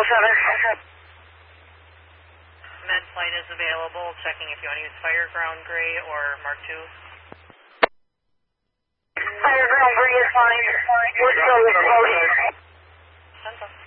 Med flight is available. Checking if you want to use Fire Ground Gray or Mark II. Fire Ground Gray is fine. We're still with floating.